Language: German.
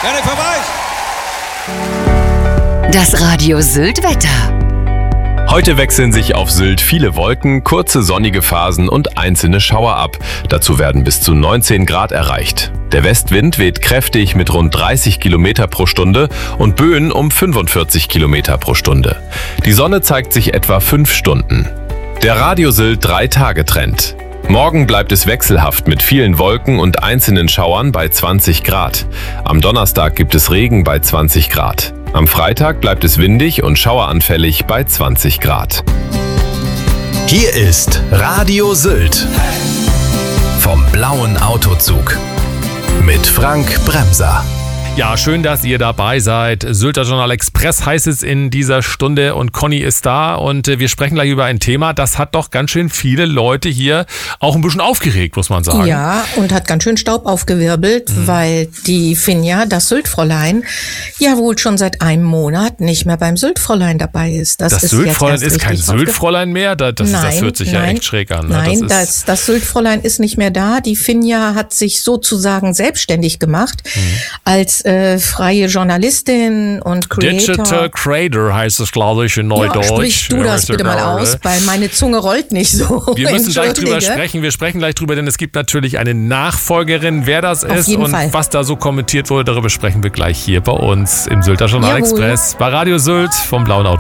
Das Radio Sylt Wetter. Heute wechseln sich auf Sylt viele Wolken, kurze sonnige Phasen und einzelne Schauer ab. Dazu werden bis zu 19 Grad erreicht. Der Westwind weht kräftig mit rund 30 Kilometer pro Stunde und Böen um 45 Kilometer pro Stunde. Die Sonne zeigt sich etwa 5 Stunden. Der Radio Sylt 3-Tage-Trend. Morgen bleibt es wechselhaft mit vielen Wolken und einzelnen Schauern bei 20 Grad. Am Donnerstag gibt es Regen bei 20 Grad. Am Freitag bleibt es windig und schaueranfällig bei 20 Grad. Hier ist Radio Sylt vom blauen Autozug mit Frank Bremser. Ja, schön, dass ihr dabei seid. Sylter Journal Express heißt es in dieser Stunde und Conny ist da und wir sprechen gleich über ein Thema, das hat doch ganz schön viele Leute hier auch ein bisschen aufgeregt, muss man sagen. Ja, und hat ganz schön Staub aufgewirbelt, weil die Finja, das Syltfräulein, ja wohl schon seit einem Monat nicht mehr beim Syltfräulein dabei ist. Das Syltfräulein ist kein Syltfräulein mehr? Das hört sich ja echt schräg an. Nein, das Syltfräulein ist nicht mehr da. Die Finja hat sich sozusagen selbstständig gemacht als freie Journalistin und Creator. Digital Creator heißt es, glaube ich, in Neudeutsch. Ja, sprich du das bitte mal aus, weil meine Zunge rollt nicht so. Wir müssen gleich drüber sprechen. Wir sprechen gleich drüber, denn es gibt natürlich eine Nachfolgerin. Wer das ist und was da so kommentiert wurde, darüber sprechen wir gleich hier bei uns im Sylter Journal Express bei Radio Sylt vom blauen Auto.